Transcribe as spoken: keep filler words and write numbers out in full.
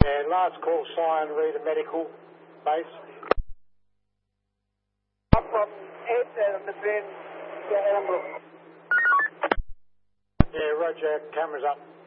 Yeah, last call sign, Reader Medical Base. Up from eight and the pin. Yeah, roger, cameras up.